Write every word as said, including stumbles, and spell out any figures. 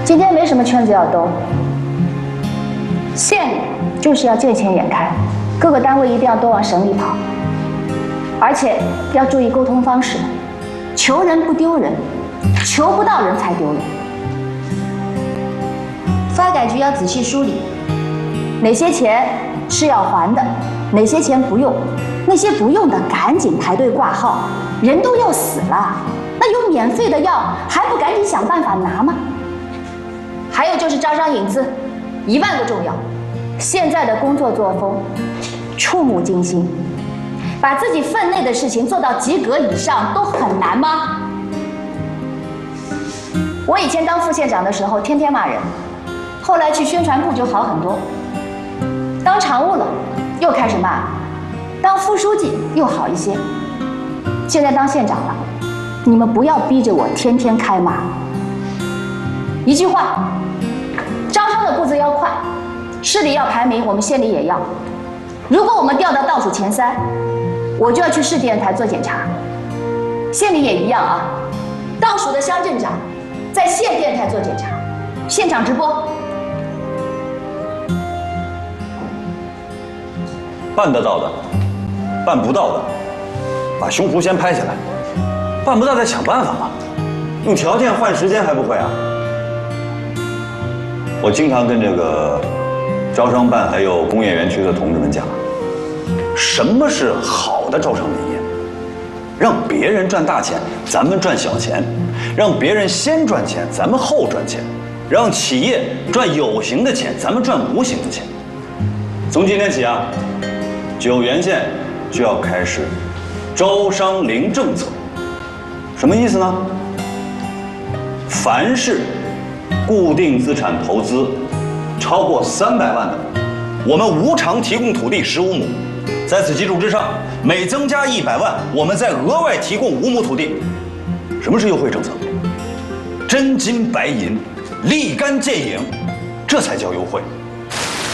今天没什么圈子要兜，县里就是要见钱眼开，各个单位一定要都往省里跑，而且要注意沟通方式，求人不丢人，求不到人才丢人。发改局要仔细梳理，哪些钱是要还的，哪些钱不用，那些不用的赶紧排队挂号，人都要死了，那有免费的药还不赶紧想办法拿吗？还有就是招商引资，一万个重要。现在的工作作风触目惊心，把自己分内的事情做到及格以上都很难吗？我以前当副县长的时候天天骂人，后来去宣传部就好很多，当常务了又开始骂，当副书记又好一些，现在当县长了，你们不要逼着我天天开骂。一句话，招商的步子要快，市里要排名，我们县里也要。如果我们掉到倒数前三，我就要去市电台做检查。县里也一样啊，倒数的乡镇长在县电台做检查，现场直播。 办得到的，办不到的，把胸脯先拍下来。办不到再想办法嘛，用条件换时间还不会啊？我经常跟这个招商办还有工业园区的同志们讲，什么是好的招商理念？让别人赚大钱，咱们赚小钱；让别人先赚钱，咱们后赚钱；让企业赚有形的钱，咱们赚无形的钱。从今天起啊，九原县就要开始招商零政策，什么意思呢？凡是固定资产投资超过三百万的，我们无偿提供土地十五亩。在此基础之上，每增加一百万，我们再额外提供五亩土地。什么是优惠政策？真金白银，立竿见影，这才叫优惠。